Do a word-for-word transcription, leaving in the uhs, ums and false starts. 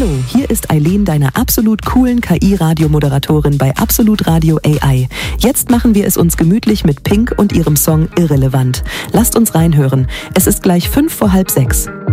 Hallo, hier ist Eileen, deine absolut coolen K I-Radiomoderatorin bei Absolut Radio A I. Jetzt machen wir es uns gemütlich mit Pink und ihrem Song Irrelevant. Lasst uns reinhören. Es ist gleich fünf vor halb sechs.